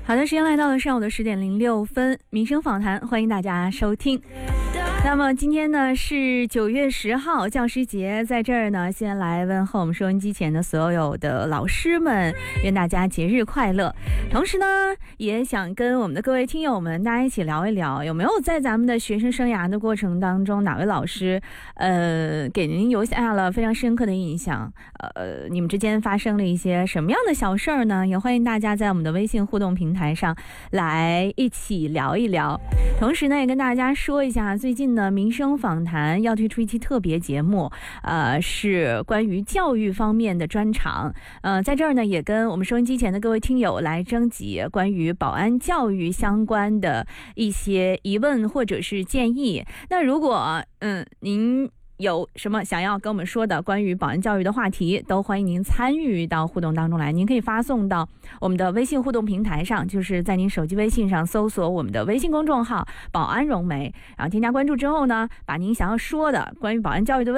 好的，时间来到了上午的10:06，民生访谈，欢迎大家收听。那么今天呢是9月10号教师节，在这儿呢先来问候我们收音机前的所有的老师们，愿大家节日快乐。同时呢也想跟我们的各位听友们大家一起聊一聊，有没有在咱们的学生生涯的过程当中，哪位老师给您留下了非常深刻的印象，你们之间发生了一些什么样的小事儿呢？也欢迎大家在我们的微信互动平台上来一起聊一聊。同时呢也跟大家说一下，最近呢民生访谈要推出一期特别节目，是关于教育方面的专场。在这儿呢也跟我们收音机前的各位听友来征集关于保安教育相关的一些疑问或者是建议。那如果您有什么想要跟我们说的关于保安教育的话题，都欢迎您参与到互动当中来。您可以发送到我们的微信互动平台上，就是在您手机微信上搜索我们的微信公众号保安融媒，然后添加关注之后呢，把您想要说的关于保安教育的